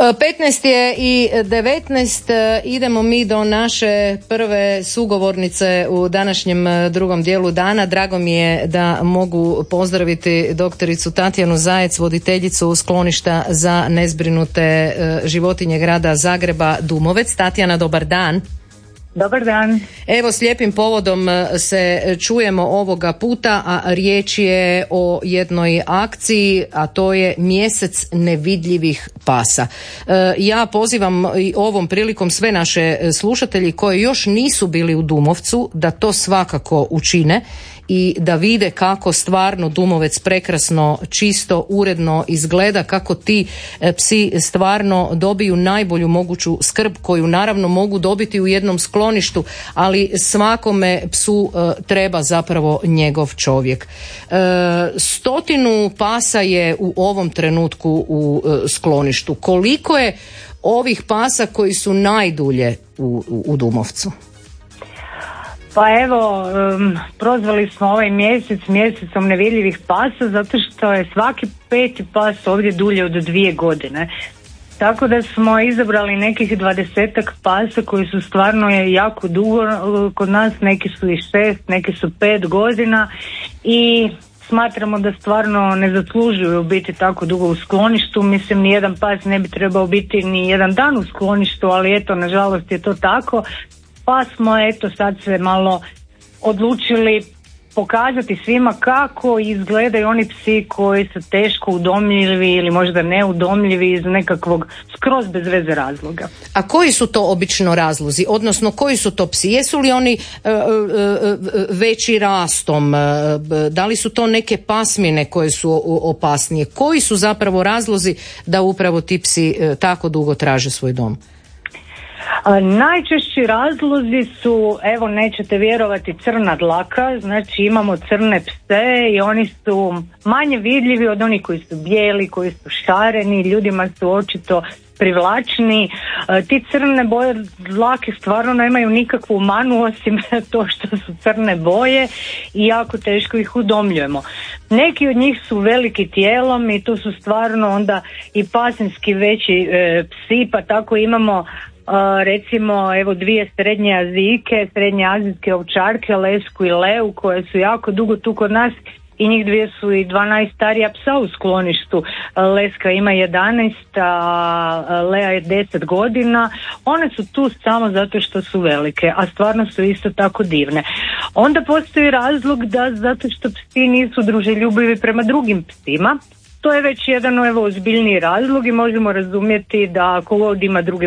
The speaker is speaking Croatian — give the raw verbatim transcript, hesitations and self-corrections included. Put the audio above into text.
petnaest je i devetnaest, idemo mi do naše prve sugovornice u današnjem drugom dijelu dana. Drago mi je da mogu pozdraviti doktoricu Tatjanu Zajec, voditeljicu skloništa za nezbrinute životinje grada Zagreba Dumovec. Tatjana, dobar dan. Dobar dan. Evo, s lijepim povodom se čujemo ovoga puta, a riječ je o jednoj akciji, a to je mjesec nevidljivih pasa. Ja pozivam i ovom prilikom sve naše slušatelji koji još nisu bili u Dumovcu da to svakako učine i da vide kako stvarno Dumovec prekrasno, čisto, uredno izgleda, kako ti psi stvarno dobiju najbolju moguću skrb koju naravno mogu dobiti u jednom skloništu, ali svakome psu e, treba zapravo njegov čovjek. E, stotinu pasa je u ovom trenutku u e, skloništu. Koliko je ovih pasa koji su najdulje u, u, u Dumovcu? Pa evo, um, prozvali smo ovaj mjesec mjesecom nevidljivih pasa zato što je svaki peti pas ovdje dulje od dvije godine. Tako da smo izabrali nekih dvadesetak pasa koji su stvarno je jako dugo kod nas, neki su i šest, neki su pet godina i smatramo da stvarno ne zaslužuju biti tako dugo u skloništu. Mislim, ni jedan pas ne bi trebao biti ni jedan dan u skloništu, ali eto, nažalost je to tako. Pa smo eto sad se malo odlučili pokazati svima kako izgledaju oni psi koji su teško udomljivi ili možda neudomljivi iz nekakvog skroz bez veze razloga. A koji su to obično razlozi? Odnosno, koji su to psi? Jesu li oni e, e, veći rastom? E, da li su to neke pasmine koje su opasnije? Koji su zapravo razlozi da upravo ti psi e, tako dugo traže svoj dom? A, najčešći razlozi su, evo nećete vjerovati, crna dlaka, znači imamo crne pse i oni su manje vidljivi od onih koji su bijeli, koji su šareni, ljudima su očito privlačni. E, ti crne boje dlake stvarno nemaju nikakvu manu osim to što su crne boje i jako teško ih udomljujemo. Neki od njih su veliki tijelom i tu su stvarno onda i pasinski veći e, psi, pa tako imamo Uh, recimo evo dvije srednje azijke, srednje azijske ovčarke, Lesku i Leu, koje su jako dugo tu kod nas i njih dvije su i dva najstarija psa u skloništu. Leska ima jedanaest, a Lea je deset godina. One su tu samo zato što su velike, a stvarno su isto tako divne. Onda postoji razlog da zato što psi nisu druželjubivi prema drugim psima. To je već jedan evo ozbiljniji razlog i možemo razumjeti da ako god ima druge